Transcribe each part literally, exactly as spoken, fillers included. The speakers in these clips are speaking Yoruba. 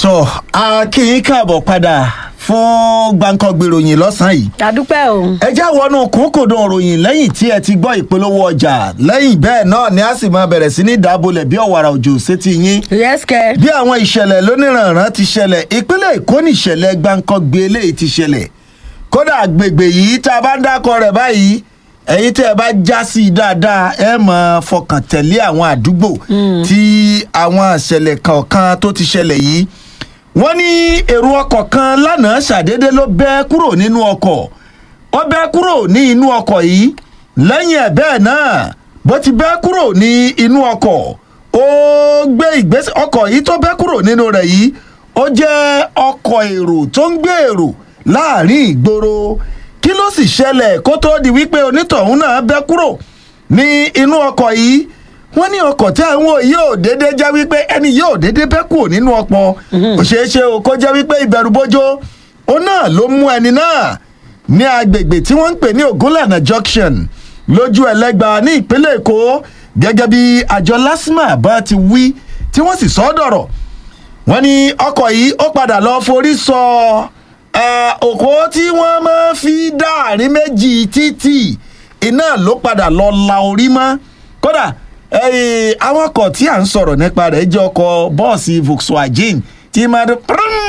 tó a kí yín káàbọ̀ padà fún gbàǹkangbè ìròyìn lọ́sàn-án yìí. àdúpẹ́ o. ẹ já wọnú kúnkùndùn ìròyìn lẹ́yìn tí ẹ ti gbọ́ ìpolówó ọjà lẹ́yìn bẹ́ẹ̀ náà ni a sì máa bẹ̀rẹ̀ sí ní dábòlẹ̀ bí ọ̀wàrà òjò sétí yín. yẹ́sìkẹ́. bí àwọn ìṣẹ̀lẹ̀ lóníranran ti ṣẹlẹ̀ ìpínlẹ̀ Èkó ní ìṣẹ̀lẹ̀ gbàǹkangbè eléyìí ti ṣẹlẹ̀ kódà agbègbè yìí tá a bá ń dákọ rẹ̀ báyìí ẹ̀yin tẹ́ ẹ bá já sí i dáadáa ẹ máa fọkàn tẹ̀lé àwọn àdúgbò tí àwọn ìṣẹ̀lẹ̀ kọ̀ọ̀kan tó ti ṣẹlẹ̀ yìí. wọ́n ní èrò ọkọ̀ kan lánàá ṣàdédé ló bẹ́ kúrò nínú ọkọ̀ ó bẹ́ kúrò ní inú ọkọ̀ yìí lẹ́yìn ẹ̀ bẹ́ẹ̀ náà bó ti bẹ́ kúrò ní inú ọkọ̀ ó gbé ìgbésẹ̀ ọkọ̀ yìí tó bẹ́ kúrò nínú rẹ̀ yìí ó jẹ́ ọkọ̀ èrò tó ń gbé èrò láàrin ìgboro kí ló sì ṣẹlẹ̀ kó tó di wípé onítọ̀hún náà bẹ́ kúrò ní inú ọkọ̀ yìí wọ́n ní ọkọ̀ tí àwọn yóò dédé jẹ́ wípé ẹni yóò dédé bẹ́ kúrò nínú ọ̀pọ̀ ó ṣeé ṣe o kó jẹ́ wípé ìbẹ̀rùbojo ó náà ló mú ẹni náà ní agbègbè tí wọ́n ń pè ní Ògúnlànà junction lójú Ẹlẹ́gbà ní ìpínlẹ̀ Èkó gẹ́gẹ́ bí àjọ LASTMA bá ti wí tí wọ́n sì sọ dọ̀rọ̀ wọ́n ní ọkọ̀ yìí ó padà lọ forí sọ òkò tí wọ́n máa fi dá àárín méjì títì iná ló padà lọ la orí mọ́ kódà àwọn ọkọ̀ tí à ń sọ̀rọ̀ nípa rẹ̀ jẹ́ ọkọ̀ bọ́ọ̀sì Volkswagen tí máa dún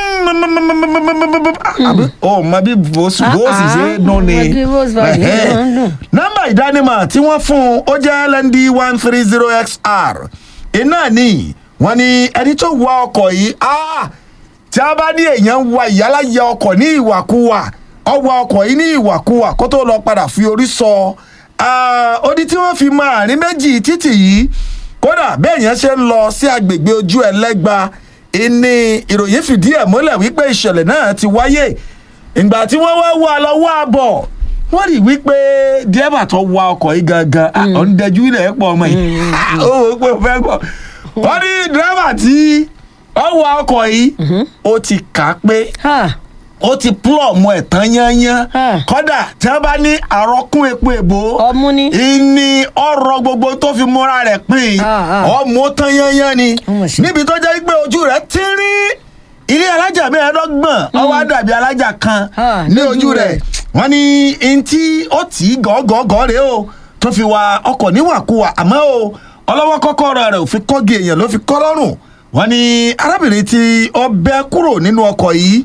ọ mọ bí bọ́ọ̀sì ṣe nù ni nọ́mbà ìdánimọ̀ tí wọ́n fún un ó jẹ́ L N D one three zero X R iná ni wọ́n ní ẹni tó wa ọkọ̀ yìí tí a bá ní èèyàn wa ìyálàyẹ ọkọ̀ ní ìwàkuwà ọwọ́ ọkọ̀ yìí ní ìwàkuwà kó tó lọ padà fi orí sọ odi tí wọ́n fi mọ àárín méjì títì yìí kódà bẹ́ẹ̀ yẹn ṣe ń lọ sí agbègbè ojú Ẹlẹ́gbà ìní ìròyìn fìdí ẹ̀ múlẹ̀ wípé ìṣẹ̀lẹ̀ náà ti wáyé ìgbà tí wọ́n wá wà lọ́wọ́ àbọ̀ wọ́n rí wípé dẹ́bà tó wa ọkọ̀ yìí gangan ọ̀ndẹ̀jú ilẹ̀ pọ̀ ọmọ yìí ó wò ó pé ó fẹ́ gbọ́ wọ́n ní dẹ́bà tí ó wa ọkọ̀ yìí ó ti kà á pé ó ti plọ̀mù ẹ̀ tán yányán kódà tí wọ́n bá ní àrọ́kún epo èbó ìní ọ̀rọ̀ gbogbo tó fi múra rẹ̀ pín ọmọ tán yányán ni níbi tó jẹ́ pé ojú rẹ̀ ti rí ilé alájà mẹ́ẹ̀ẹ́dọ́gbọ̀n ó wá dàbí alájà kan ní ojú rẹ̀ wọ́n ní ntí ó tì í gọ́gọ́gọ́ rèé o tó fi wa ọkọ̀ níwàkuwà àmọ́ o ọlọ́wọ́ kọ́kọ́rọ́ rẹ̀ ò fi kọ́gi èèyàn ló fi kọ́ lọ́rùn wọ́n ní arábìnrin tí ó bẹ́ kúrò nínú ọkọ̀ yìí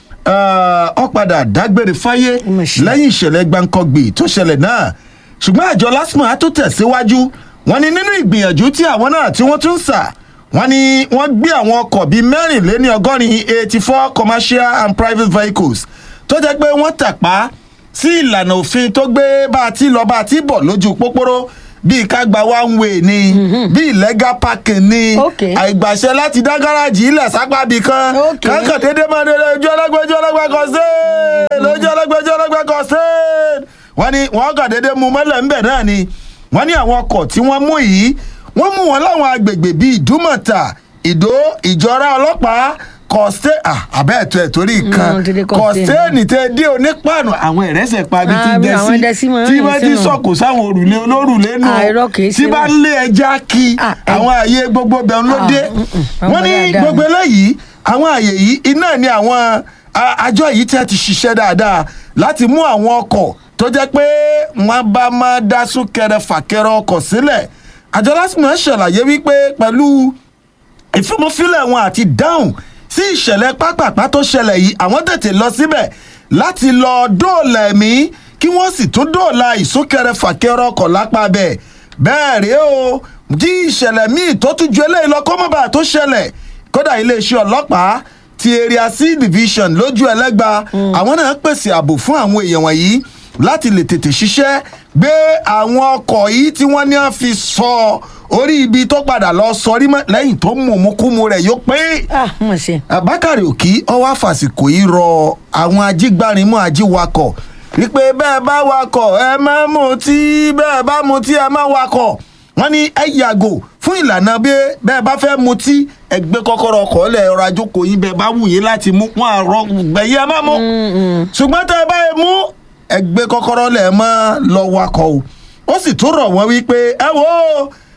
ó padà dágbére fáyé lẹ́yìn ìṣẹ̀lẹ̀ gbàǹkangbè tó ṣẹlẹ̀ náà ṣùgbọ́n àjọ LASTMA tó tẹ̀síwájú wọ́n ní nínú ìgbìyànjú tí àwọn náà tí wọ́n tún sà wọ́n ní wọ́n gbé àwọn ọkọ̀ bíi mẹ́rìnléní ọgọ́rin eighty four commercial and private vehicles tó jẹ́ pé wọ́n tàpá sí ìlànà òfin tó gbé bá a ti lọ bá a ti bọ̀ lójú pópóró bíi ká gba one way ni bíi illegal parking ni àìgbàṣẹ láti dá gáràjì ilẹ̀ sápá bì kan kankan dédé máa dédé ojú ọlọ́gbẹ́jọ́ ọlọ́gbẹ́ kan ṣe lójú ọlọ́gbẹ́jọ́ ọlọ́gbẹ́ kan ṣe wọ́n ní wọ́n kàn dédé mú mọ́lẹ̀ ńbẹ̀ náà ni wọ́n ní àwọn ọkọ̀ tí wọ́n mú yìí wọ́n mú wọn láwọn agbègbè bíi Ìdúmọ̀tà Ìdó Ìjọra ọlọ́pàá kọ̀ọ̀sẹ́ àbẹ́ ẹ̀tọ́ ẹ̀ torí kan kọ̀ọ̀sẹ́ nìtẹ́ dé onípàànù àwọn ìrẹsẹ̀ pabi ti dẹ́ sí tí wọ́n ti sọ̀kò sáwọn òrùlé olórùlé nù tí bá lé ẹja kí àwọn ààyè gbogbo bẹ̀rù ló dé wọ́n ní gbogbo eléyìí àwọn ààyè yìí iná ni àwọn àjọ yìí tẹ́ ti ṣiṣẹ́ dáadáa láti mú àwọn ọkọ̀ tó jẹ́ pé wọ́n bá máa dá súnkẹrẹ fàkẹrẹ ọkọ̀ sílẹ̀ àjọ LASTMA ṣàlàyé wípé pẹ̀lú ìfimúfilẹ̀ wọn àti dáhùn sí ìṣẹ̀lẹ̀ pápápá tó ṣẹlẹ̀ yìí àwọn tètè lọ síbẹ̀ láti lọ dóòlà ẹ̀mí kí wọ́n sì tún dóòlà ìsúnkẹrẹ fàkẹrẹ ọkọ̀ lápá bẹ̀ bẹ́ẹ̀ rèé o jí ìṣẹ̀lẹ̀ míì tó tún ju eléyìí lọ kọ́mọ́bà tó ṣẹlẹ̀ kódà iléeṣẹ́ ọlọ́pàá ti area C division lójú Ẹlẹ́gbà àwọn náà pèsè ààbò fún àwọn èèyàn wọ̀nyí láti lè tètè ṣiṣẹ́ gbé àwọn ọkọ̀ yìí tí wọ́n ní à fi sọ orí ibi tó padà lọ sọrí mọ́ lẹ́yìn tó mú òmùkúmu rẹ̀ yóò pé. Bákàrè Òkí ọwọ́ àfàsìkò yìí rọ àwọn ajígbárinmọ́ ajíwakọ̀ wípé bẹ́ẹ̀ bá wakọ̀ ẹ má mutí bẹ́ẹ̀ bá mutí ẹ má wakọ̀ wọ́n ní ẹ yàgò fún ìlànà bí bẹ́ẹ̀ bá fẹ́ mutí ẹ gbé kọ́kọ́rọ́ ọkọ̀ lẹ̀ ọ̀rọ̀ àjókòó yìí bẹ́ẹ̀ bá wù yín láti mú wọn àrọ gbẹ̀yìn ẹ má mú ṣùgbọ́n tẹ́ ẹ bá yẹ mú ẹ gbé kọ́kọ́rọ́ lẹ̀ mọ́ lọ wakọ̀ o ó sì tún rọ̀ wọ́n wípé ẹ wò ó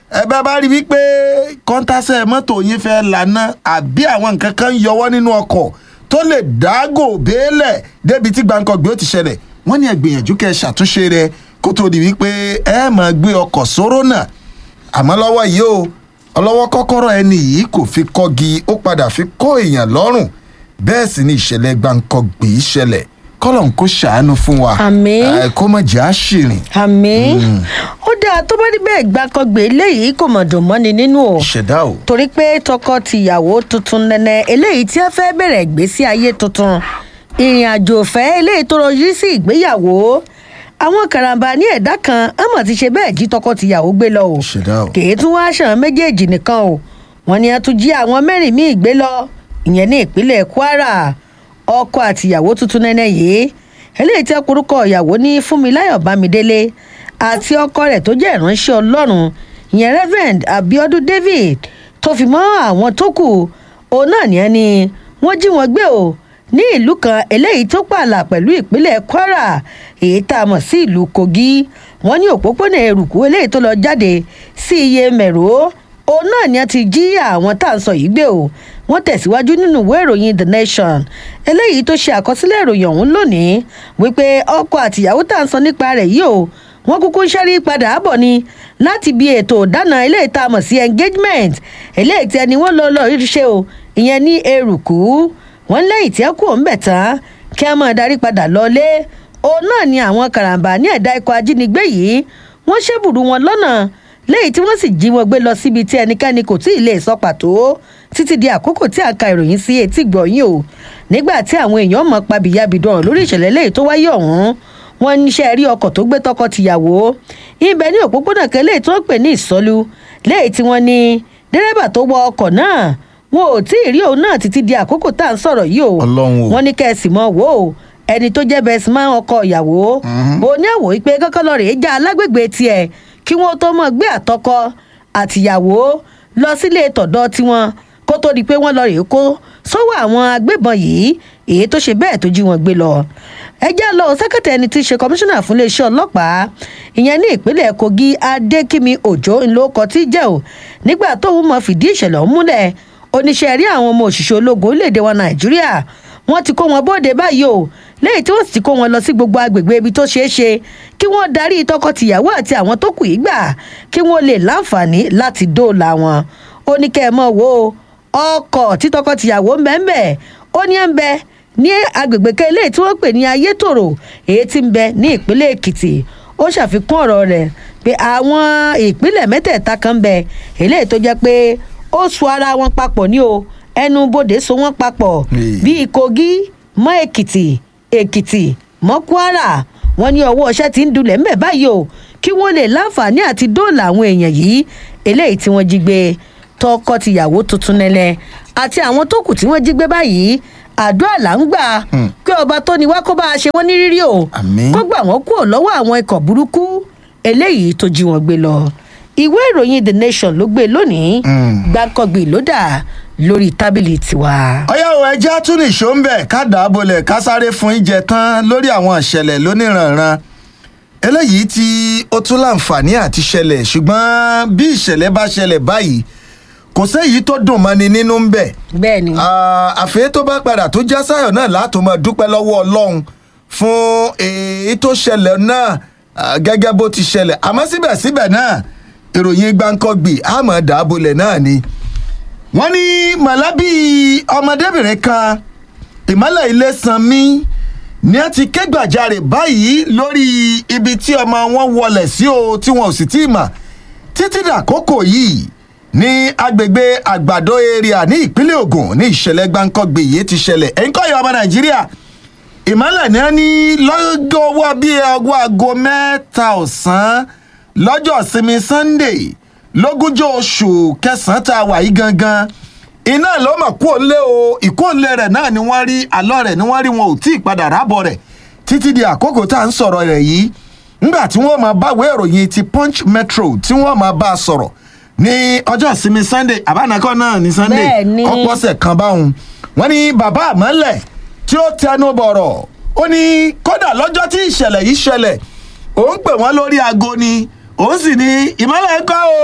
ẹ bá bá rí wípé kọ́ńtàṣẹ́ mọ́tò yín fẹ́ lànà àbí àwọn nǹkan kan yọwọ́ nínú ọkọ̀ tó lè dágò béèlẹ̀ débi tí gbàǹkangbé ó ti ṣẹlẹ̀ wọ́n ní ẹ gbìyànjú kẹ́ ẹ ṣàtúnṣe rẹ̀ kó tó di wípé ẹ máa gbé ọkọ̀ sóró náà àmọ́ lọ́wọ́ yìí o ọlọ́wọ́ kọ́kọ́rọ́ ẹni yìí kò fi kọ́gi ó padà fi kó èèyàn lọ́rùn bẹ́ẹ̀ sì ni ìṣẹ̀lẹ̀ gbàǹkangbé ṣẹlẹ̀ kọ́lọ́n kó ṣàánú fún wa àmín kó má jẹ́ àṣìrìn. àmín ó dáa tó bá rí bẹ́ẹ̀ gbàǹkangbé eléyìí kò mọ̀ dùn mọ́ni nínú o ìṣẹ̀dá o. torí pé tọkọ-tìyàwó tuntun nẹ́nẹ́ eléyìí tí wọ́n fẹ́ bẹ̀rẹ̀ ìgbésí ayé tuntun ìrìn àjò ọ̀fẹ́ eléyìí tó rọjú sí ìgbéyàwó àwọn karambà ní ẹ̀dá kan àmọ́ ti ṣe bẹ́ẹ̀ jí tọkọ-tìyàwó gbé lọ o kì í tún wáá ṣàn méjèèjì nìkan o wọ́n ní a tún jí àwọn mẹ́rin míì gbé lọ ìyẹn ní ìpínlẹ̀ Kwara ọkọ àtìyàwó tuntun nẹ́nẹ́ yìí eléyìí tí ọkùnrúkọ ìyàwó ní Fúnmiláyọ̀ Bámidélé àti ọkọ rẹ̀ tó jẹ́ ìránṣẹ́ Ọlọ́run ìyẹn Reverend Abiodun David tó fi mọ́ àwọn tó kù òun náà ní ẹni wọ́n jí wọn gbé o ní ìlú kan eléyìí tó pààlà pẹ̀lú ìpínlẹ̀ Kwara èyí tá a mọ̀ sí ìlú Kogi wọ́n ní òpópónà eruku eléyìí tó lọ jáde sí iye mẹ̀rọ òun náà ni a ti jí àwọn tá à ń sọ yìí gbé o wọ́n tẹ̀síwájú nínú ìwé ìròyìn The Nation eléyìí tó ṣe àkọsílẹ̀ ìròyìn ọ̀hún lónìí wípé ọkọ àtìyàwó tá à ń sọ nípa rẹ̀ yìí o wọ́n kúkú ń ṣẹ́rí padà bọ̀ ni láti bí ètò ìdáná eléyìí tá a mọ̀ sí engagement eléyìí tí ẹni wọ́n lọ lọ rí ṣe o ìyẹn ní eruku wọ́n lẹ́yìn tí ẹ kú òun bẹ̀ tán kí a máa darí padà lọlé òun náà ni àwọn karambà ní ẹ̀dá ikọ̀ ajínigbé yìí wọ́n ṣèbùrú wọn lọ́nà lẹ́yìn tí wọ́n sì jí wọn gbé lọ síbi tí ẹnikẹ́ni kò tí ì lè sọ pàtó títí di àkókò tí a ka ìròyìn sí etí gbọ̀nyìn o nígbà tí àwọn èèyàn mọ̀ pabìyàbìdàn lórí ìṣẹ̀lẹ̀ lẹ́yìn tó wáyé ọ̀hún wọ́n níṣẹ́ rí ọkọ̀ tó gbé tọkọ-tìyàwó ibẹ̀ ní òpópónà kan lẹ́yìn tó ń pè ní ìsọlú lẹ́yìn tí wọ́n ní dẹ́rẹ́bà tó wọ ọkọ̀ náà wọn ò tí ì rí òun náà títí di àkókò tá à ń sọ̀rọ̀ yìí o wọ́n ní kẹ́sì mọ́ wò ó ẹni tó jẹ́ bẹ́ẹ̀ sì máa ń ọkọ ìyàwó bó ní àwò pé kọ́kọ́ lọ rèé já alágbègbè tiẹ̀ kí wọ́n tó mọ̀ gbé àtọkọ àtìyàwó lọ sílé tọ̀dọ̀ tiwọn kó tó di pé wọ́n lọ rèé kó sọ́wọ́ àwọn agbébọn yìí èyí tó ṣe bẹ́ẹ̀ tó jí wọn gbé lọ ẹjẹ́ lọ sẹ́kẹ̀tẹ̀ ẹni tí í ṣe kọmíṣánná fún iléeṣẹ́ ọlọ́pàá ìyẹn ní ìpínlẹ̀ Kogi Adékími Òjó ńlọkọ tí jẹ́ ò nígbà tóun mọ̀ fìdí ìṣẹ̀lẹ̀ ọ̀hún múlẹ̀ oníṣẹ́ rí àwọn ọmọ òṣìṣẹ́ ológun orílẹ̀-èdè wa Nàìjíríà wọ́n ti kó wọn bóde báyìí o lẹ́yìn tí wọ́n sì ti kó wọn lọ sí gbogbo agbègbè ibi tó ṣeé ṣe kí wọ́n darí tọkọ-tìyàwó àti àwọn tó kù yìí gbà kí wọ́n lè láǹfààní láti dóòlà wọn ó ní kẹ́ ẹ mọ̀ wo ọkọ̀ tí tọkọ-tìyàwó ń bẹ ń bẹ ó ní ẹ̀ ń bẹ ní agbègbè kan eléyìí tí wọ́n pè ní Ayétòrò èyí tí ń bẹ ní ìpínlẹ̀ Èkìtì ó ṣàfikún ọ̀rọ̀ rẹ̀ pé àwọn ìpínlẹ̀ mẹ́tẹ̀ẹ̀ta kan ń bẹ eléyìí tó jẹ́ pé ó so ara wọn papọ̀ ní o ẹnu bodè so wọn papọ̀ bíi Kogi mọ́ Èkìtì Èkìtì mọ́ Kwara wọ́n ní ọwọ́ ọṣẹ́ tí ń dulẹ̀ ń bẹ báyìí o kí wọ́n lè láǹfààní àti dóòlà àwọn èèyàn yìí eléyìí tí wọ́n jí gbé tọkọ-tìyàwó tuntun nẹ́nẹ́ àti àwọn tó kù tí wọ́n jí gbé báyìí àdúrà là ń gbà pé ọba tó ní wá kó bá a ṣe wọ́n ní rírí o kó gbà wọ́n kúrò lọ́wọ́ àwọn ikọ̀ burúkú eléyìí tó jí wọn gbé lọ ìwé ìròyìn The Nation ló gbé lónìí gbàǹkangbì ló dà lórí tábìlì tiwa. ọyá o ẹjẹ́ tún ní ìṣó ń bẹ̀ ká dàábolẹ̀ ká sáré fún ìjẹ tán lórí àwọn ìṣẹ̀lẹ̀ lóníranran eléyìí tí ó tún láǹfààní àti ṣẹlẹ̀ ṣùgbọ́n bí ìṣẹ̀lẹ̀ bá ṣẹlẹ̀ báyìí kò séyìí tó dùn mọ́ni nínú ń bẹ̀. bẹ́ẹ̀ni. àfẹ́ tó bá padà tó já sáyọ̀ náà látò máa dúpẹ́ lọ́wọ́ Ọlọ́run fún èyí tó ṣẹlẹ̀ náà gẹ́gẹ́ bó ti ṣẹlẹ̀ àmọ́ síbẹ̀síbẹ̀ náà ìròyìn gbàǹkangbì àmọ́ dàábolẹ̀ náà ni. wọ́n ní mọ̀lẹ́bí ọmọdébìnrin kan Ìmọ́lẹ̀ Ilésanmí ni a ti ké gbàjarè báyìí lórí ibi tí ọmọ wọn wọlẹ̀ sí o tí wọn ò sì tí ì mà títí dàkókò yìí ní agbègbè Àgbàdo area ní ìpínlẹ̀ Ògùn ní ìṣẹ̀lẹ̀ gbàǹkangbì yìí ti ṣẹlẹ̀ ẹ̀yin kọ́ ìyá ọmọ Nàìjíríà Ìmọ́lẹ̀ ní a ní lọ́gọ́wọ́ bíi ọwọ́ aago mẹ́ta ọ̀sán lọ́jọ́ ìsinmi Sunday lógúnjọ́ oṣù kẹsàn-án tá a wà yìí gangan iná ló mọ̀ kú òǹlé o ìkú òǹlé rẹ̀ náà ni wọ́n rí àlọ́ rẹ̀ ni wọ́n rí wọn ò tí ì padà rábọ̀ rẹ̀ títí di àkókò tá à ń sọ̀rọ̀ rẹ̀ yìí nígbà tí wọ́n máa bá ìwé ìròyìn ti Punch Metro tí wọ́n máa bá a sọ̀rọ̀ ní ọjọ́ ìsinmi Sunday àbánakọ́ náà ní Sunday ọ̀pọ̀sẹ̀ kan báwọn wọ́n ní bàbá Ìmọ́lẹ̀ tí ó tẹnu bọ̀rọ̀ ó ní kódà lọ́jọ́ tí ìṣẹ̀lẹ̀ yìí ṣẹlẹ̀ òun pè wọ́n lórí aago ni òun sì ní Ìmọ́lẹ̀ ń kọ́ o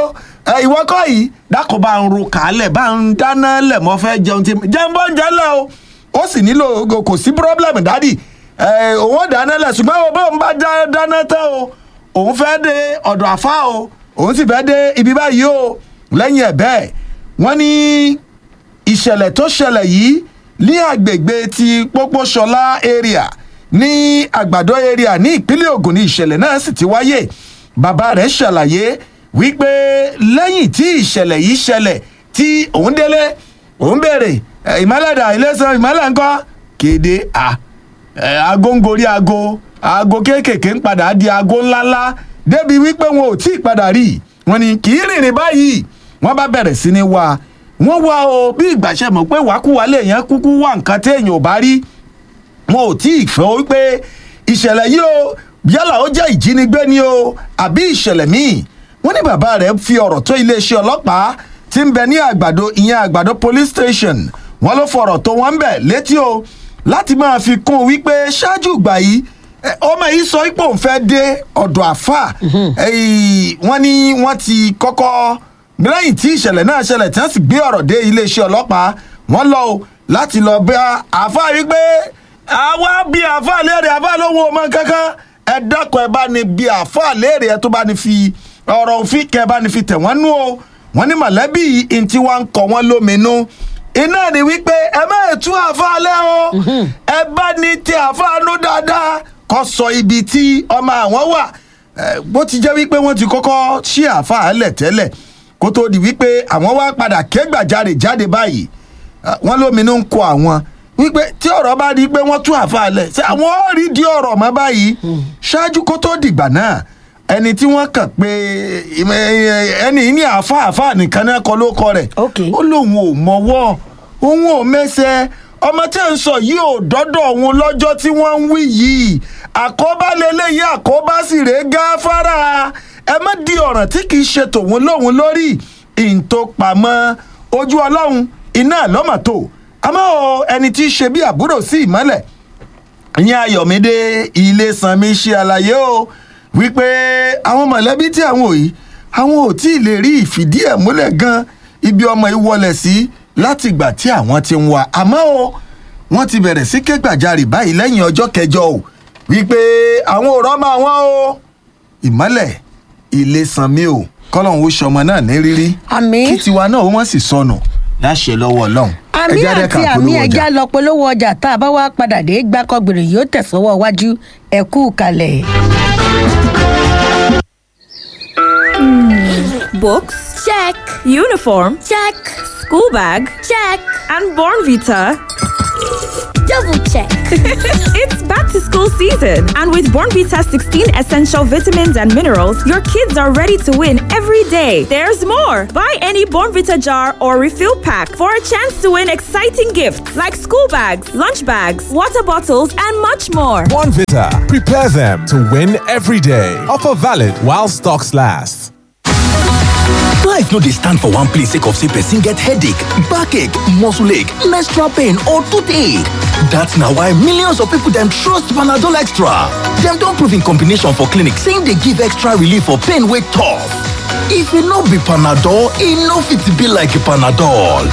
ẹ ìwọ kọ́ yìí dákọ̀ bá ń ro kàálẹ̀ bá ń dáná lẹ̀ mọ́ fẹ́ jẹun tí jẹun bọ́ ń jẹ́lẹ̀ o ó sì nílò kò sí problem dádì ẹ òun ò dáná lẹ̀ ṣùgbọ́n o bóun bá dáná tán o òun fẹ́ dé ọ̀dọ̀ àfá o òun sì fẹ́ dé ibi báyìí o lẹ́yìn ẹ̀ bẹ́ẹ̀ wọ́n ní ìṣẹ̀lẹ̀ tó ṣẹlẹ̀ yìí ní agbègbè ti Pópóṣọlá area ní Àgbàdo area ní ìpínlẹ̀ Ògùn ní ìṣẹ̀lẹ̀ náà sì ti wáyé bàbá rẹ̀ ṣàlàyé wípé lẹ́yìn tí ìṣẹ̀lẹ̀ yìí ṣẹlẹ̀ tí òun délé òun béèrè ìmọ̀lẹ́dà iléeṣẹ́ ìmọ̀lẹ́ ńkọ́ kéde à aago ń gorí aago aago kéékèèké ń padà di aago ńláńlá débi wípé wọn ò tí ì padà rí wọn ni kì í rìnrìn báyìí wọn bá bẹ̀rẹ̀ sí ní wá wọn wá o bí ìgbàṣẹ mọ̀ pé wákúwá lèèyàn kúkú wá nǹkan téèyàn ò bá rí wọn ò tí ì fẹ́ wípé ìṣẹ̀lẹ̀ yìí o yálà ó jẹ́ ìjínigbé ni o àbí ìṣẹ̀lẹ̀ míì wọ́n ní bàbá rẹ̀ fi ọ̀rọ̀ tó iléeṣẹ́ ọlọ́pàá tí ń bẹ ní Àgbàdo ìyẹn Àgbàdo police station wọ́n ló fọ̀rọ̀ tó wọ́n ń bẹ̀ létí o láti máa fi kún un wípé ṣáájú ìgbà yìí ọmọ yìí sọ pé òun fẹ́ dé ọ̀dọ̀ àfà wọ́n ní wọ́n ti kọ́kọ́ lẹ́yìn tí ìṣẹ̀lẹ̀ náà ṣẹlẹ̀ tí wọ́n sì gbé ọ̀rọ̀ dé iléeṣẹ́ ọlọ́pàá wọ́n lọ o láti lọ bá àfà wípé àwa bí àfà léèrè àfà lóhun ọmọ kankan ẹ dákun ẹ bá ní bí àfà léèrè ẹ tó bá ní fi ọ̀rọ̀ òfin kẹ bá ní fi tẹ̀ wọ́n nú o wọ́n ní mọ̀lẹ́bí yìí tí wọ́n ń kọ́ wọ́n lóminú iná ni wípé ẹ má tú àfà lẹ́ o ẹ bá ní tí àfà nú dáadáa kó sọ ibi tí ọmọ àwọn wà bó ti jẹ́ wípé wọ́n ti kọ́kọ́ ṣí àfà lẹ̀ tẹ́lẹ̀ kó tó di wípé àwọn wá padà kégbàjarè jáde báyìí wọ́n lóminú ń kọ àwọn wípé tí ọ̀rọ̀ bá di pé wọ́n tú àfà lẹ̀ ṣé àwọn ò rí di ọ̀rọ̀ mọ́ báyìí ṣáájú kó tó dìgbà náà ẹni tí wọ́n kàn pé ẹni ní àfà àfà nìkan náà kọ ló kọ rẹ̀ ó lóun ò mọwọ́ òun ò mẹ́sẹ̀ ọmọ tí ń sọ yìí ò dọ́dọ̀ òun lọ́jọ́ tí wọ́n ń wí yìí àkóbá lélẹ́yìí àkóbá sì rèé gáfárà ẹ má di ọ̀ràn tí kì í ṣe tòun lóhun lórí ìntòpamọ́ ojú ọlọ́run iná lọ́mọ̀tò àmọ́ ẹni tí í ṣe bí àbúrò sí ìmọ́lẹ̀ ìyẹn Ayọ̀mídé Ilésanmí ṣe àlàyé o wípé àwọn mọ̀lẹ́bí tí àwọn òyì àwọn ò tí ì lè rí ìfìdí ẹ̀ múlẹ̀ gan ibi ọmọ yìí wọlẹ̀ sí láti ìgbà tí àwọn ti ń wá àmọ́ o wọ́n ti bẹ̀rẹ̀ sí kégbàjarè báyìí lẹ́yìn ọjọ́ kẹjọ o wípé àwọn ò rọ́mọ àwọn o ìmọ́lẹ̀ Ilésanmí o kọ́lọ́hún ó ṣọmọ náà ní rírí kí tiwa náà wọ́n sì sọnù láṣẹ lọ́wọ́ ọlọ́run. àmì àti àmì ẹja lọ polówó ọjà tá a bá wá padà dé gbàkọ́gbèrè yóò tẹ̀sọ́wọ́ wájú ẹ̀kú kalẹ̀. Books? Check. Uniform? Check. School bag? Check. And Bornvita? Double check. It's back to school season. And with Bornvita sixteen essential vitamins and minerals, your kids are ready to win every day. There's more. Buy any Bornvita jar or refill pack for a chance to win exciting gifts like school bags, lunch bags, water bottles, and much more. Bornvita. Prepare them to win every day. Offer valid while stocks last. Life no dey stand for one place sake of say person get headache, backache, muscle ache, menstrual pain or toothache. That's na why millions of people dem trust Panadol Extra. Dem don prove in combination for clinic say e dey give extra relief for pain wey tough. If e no be Panadol, e no fit be like Panadol.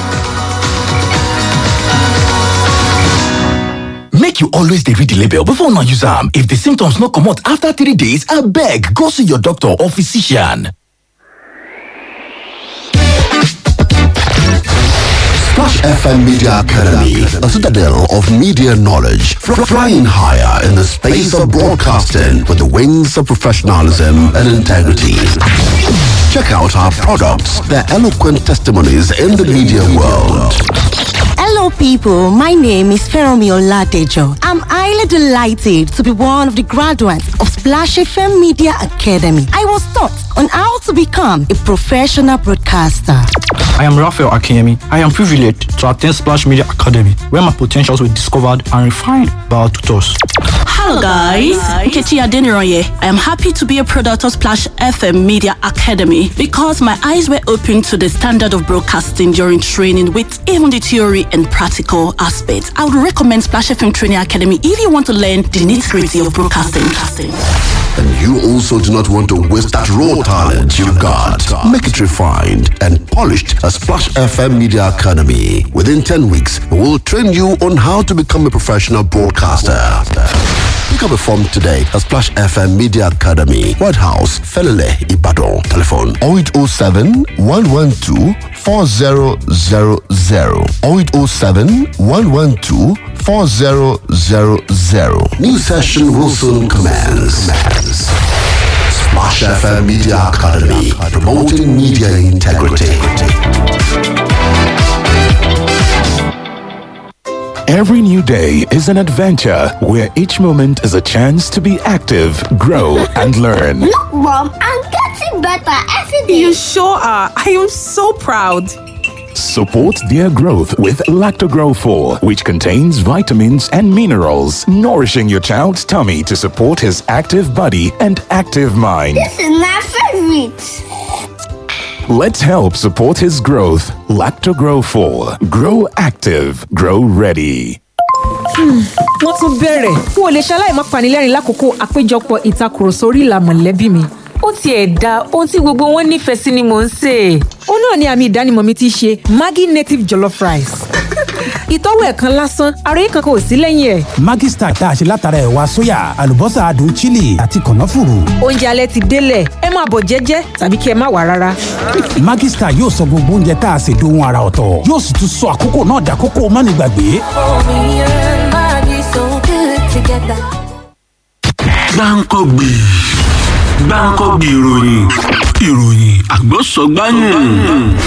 Make you always dey read the label before una use am. If the symptoms no comot after three days, abeg go see your doctor or physician. Splash F M Media Academy, a citadel of media knowledge, flying higher in the space of broadcasting with the wings of professionalism and integrity. Check out our products, their eloquent testimonies in the media world. Hello people, my name is Feromi Oladejo. I'm highly delighted to be one of the graduates of Splash F M Media Academy. I was taught on how to become a professional broadcaster. I am Raphael Akinyemi. I am privileged to attend Splash Media Academy, where my potentials were discovered and refined by our tutors. Hello guys, Nkechi Adeniroye. I am happy to be a product of Splash F M Media Academy because my eyes were opened to the standard of broadcasting during training with even the theory and practical aspects. I would recommend Splash F M Training Academy if you want to learn the nitty-gritty of broadcasting. And you also do not want to waste that raw talent you've got. Make it refined and polished at Splash F M Media Academy. Within ten weeks, we will train you on how to become a professional broadcaster. Pick up a form today at Splash F M Media Academy, White House, Felele, Ibadan. Telephone oh eight oh seven, one one two, four oh zero zero. oh eight oh seven, one one two, four oh zero zero. New session will soon commence. Splash F M Media Academy, promoting media integrity. Every new day is an adventure where each moment is a chance to be active, grow, and learn. Look, Mom, I'm getting better every day. You sure are. I am so proud. Support their growth with Lactogrow four, which contains vitamins and minerals, nourishing your child's tummy to support his active body and active mind. This is my favorite. Let's help support his growth. Lactogrow four. Grow active. Grow ready. Wọ́n tún bẹ̀rẹ̀. N ò lè ṣaláì má panilẹ́rìn lákòókò àpéjọpọ̀ ìtakùrọ̀sọ orí ìlà mọ̀lẹ́bí mi. Ó tiẹ̀ da ohun tí gbogbo wọn nífẹ̀ẹ́ sí ni mò ń sè. Ó náà ni àmì ìdánimọ̀ mi ti ṣe Maggi native jollof rice. Ìtọ́wò ẹ̀kan lásán, àròyé kankan ò sí lẹ́yìn ẹ̀. Maggi Star tá a ṣe látara ẹ̀wà sóyà, àlùbọ́sà adùn chili àti kànáfùrù. Oúnjẹ alẹ́ ti délẹ̀, ẹ máa bọ̀ jẹ́jẹ́ tàbí kí ẹ má wá rárá. Maggi Star yóò sọ gbogbo oúnjẹ tá a ṣe dohun ara ọ̀tọ̀. Yóò sì tún sọ àkókò náà dàkókò mánigbàgbé. Gbáǹkọ́gbì Gbáǹkọ́gbì ìròyìn ìròyìn àgbọ̀sọ̀gbáyùn.